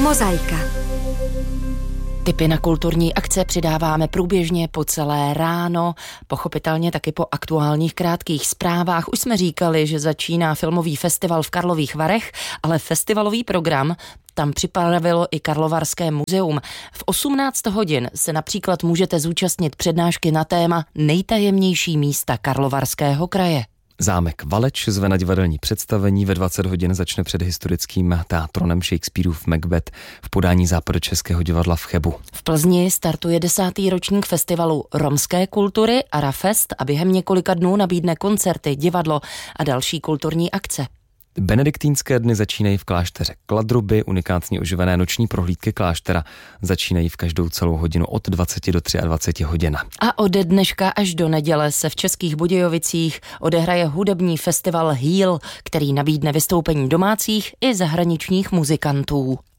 Mozaika. Tipy na kulturní akce přidáváme průběžně po celé ráno, pochopitelně taky po aktuálních krátkých zprávách. Už jsme říkali, že začíná filmový festival v Karlových Varech, ale festivalový program tam připravilo i Karlovarské muzeum. V 18 hodin se například můžete zúčastnit přednášky na téma nejtajemnější místa Karlovarského kraje. Zámek Valeč zve na divadelní představení, ve 20 hodin začne před historickým teatronem Shakespeareův Macbeth v podání Západočeského divadla v Chebu. V Plzni startuje 10. ročník festivalu romské kultury Arafest a během několika dnů nabídne koncerty, divadlo a další kulturní akce. Benediktínské dny začínají v klášteře Kladruby, unikátní oživené noční prohlídky kláštera začínají v každou celou hodinu od 20 do 23 hodin. A ode dneška až do neděle se v Českých Budějovicích odehraje hudební festival Heal, který nabídne vystoupení domácích i zahraničních muzikantů.